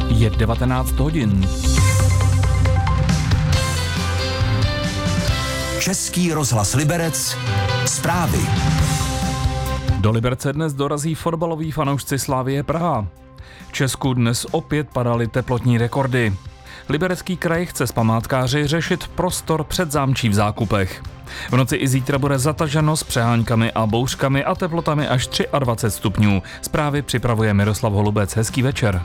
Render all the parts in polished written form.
Je 19 hodin. Český rozhlas Liberec. Zprávy. Do Liberce dnes dorazí fotbaloví fanoušci Slavie Praha. V Česku dnes opět padaly teplotní rekordy. Liberecký kraj chce s památkáři řešit prostor před zámčí v Zákupech. V noci i zítra bude zataženo s přeháňkami a bouřkami a teplotami až 23 stupňů. Zprávy připravuje Miroslav Holubec. Hezký večer.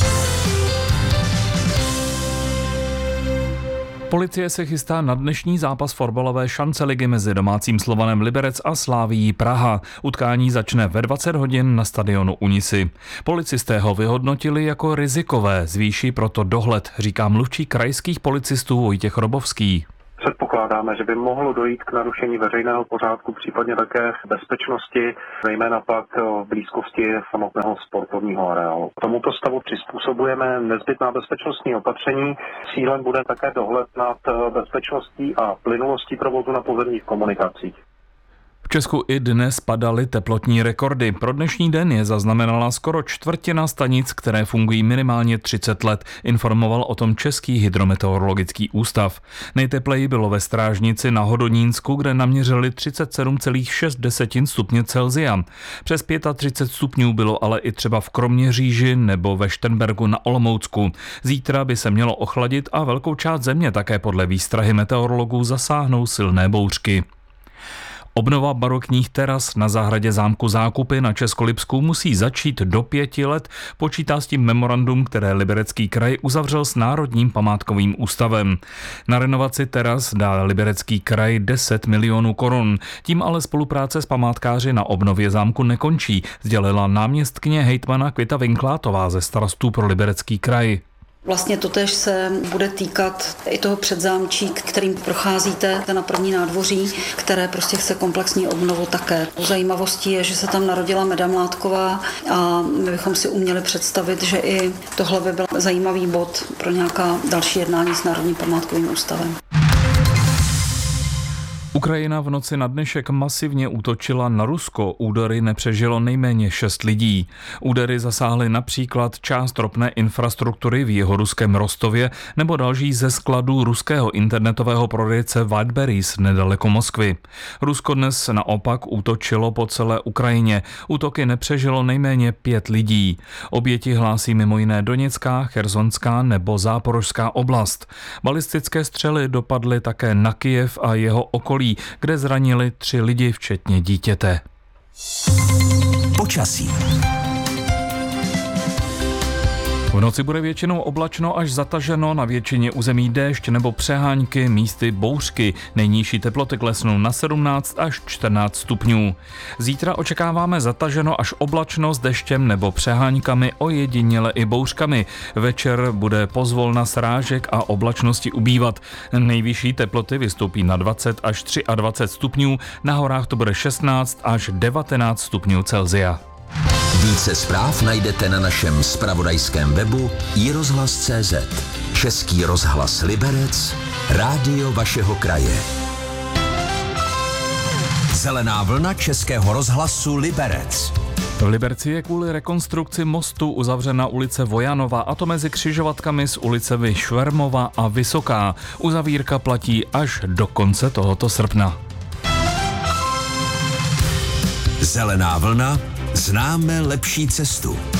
Policie se chystá na dnešní zápas fotbalové šance ligy mezi domácím Slovanem Liberec a Slavií Praha. Utkání začne ve 20 hodin na stadionu Unisy. Policisté ho vyhodnotili jako rizikové, zvýší proto dohled, říká mluvčí krajských policistů Vojtěch Robovský. Předpokládáme, že by mohlo dojít k narušení veřejného pořádku, případně také bezpečnosti, zejména pak v blízkosti samotného sportovního areálu. Tomuto stavu přizpůsobujeme nezbytná bezpečnostní opatření. Cílem bude také dohled nad bezpečností a plynulostí provozu na pozemních komunikacích. V Česku i dnes padaly teplotní rekordy. Pro dnešní den je zaznamenala skoro čtvrtina stanic, které fungují minimálně 30 let, informoval o tom Český hydrometeorologický ústav. Nejtepleji bylo ve Strážnici na Hodonínsku, kde naměřili 37,6 stupně Celsia. Přes 35 stupňů bylo ale i třeba v Kroměříži nebo ve Šternbergu na Olomoucku. Zítra by se mělo ochladit a velkou část země také podle výstrahy meteorologů zasáhnou silné bouřky. Obnova barokních teras na zahradě zámku Zákupy na Českolipsku musí začít do 5 let, počítá s tím memorandum, které Liberecký kraj uzavřel s Národním památkovým ústavem. Na renovaci teras dá Liberecký kraj 10 milionů korun. Tím ale spolupráce s památkáři na obnově zámku nekončí, sdělila náměstkyně hejtmana Květa Vinklátová ze Starostů pro Liberecký kraj. Vlastně totéž se bude týkat i toho předzámčí, kterým procházíte na první nádvoří, které prostě chce komplexní obnovu také. Zajímavostí je, že se tam narodila Meda Mládková a my bychom si uměli představit, že i tohle by byl zajímavý bod pro nějaká další jednání s Národním památkovým ústavem. Ukrajina v noci na dnešek masivně útočila na Rusko. Údery nepřežilo nejméně 6 lidí. Údery zasáhly například část ropné infrastruktury v jihoruském Rostově nebo další ze skladů ruského internetového prodejce Wildberries nedaleko Moskvy. Rusko dnes naopak útočilo po celé Ukrajině. Útoky nepřežilo nejméně 5 lidí. Oběti hlásí mimo jiné Doněcká, Chersonská nebo Záporožská oblast. Balistické střely dopadly také na Kyjev a jeho okolí, kde zranili 3 lidi, včetně dítěte. Počasí. V noci bude většinou oblačno až zataženo, na většině území déšť nebo přeháňky, místy bouřky. Nejnižší teploty klesnou na 17 až 14 stupňů. Zítra očekáváme zataženo až oblačno s deštěm nebo přeháňkami, ojediněle i bouřkami. Večer bude pozvolna srážek a oblačnosti ubývat. Nejvyšší teploty vystoupí na 20 až 23 stupňů, na horách to bude 16 až 19 stupňů Celsia. Více zpráv najdete na našem zpravodajském webu iRozhlas.cz. Český rozhlas Liberec, rádio vašeho kraje. Zelená vlna Českého rozhlasu Liberec. V Liberci je kvůli rekonstrukci mostu uzavřena ulice Vojanova, a to mezi křižovatkami z ulicemi Švermova a Vysoká. Uzavírka platí až do konce tohoto srpna. Zelená vlna, známe lepší cestu.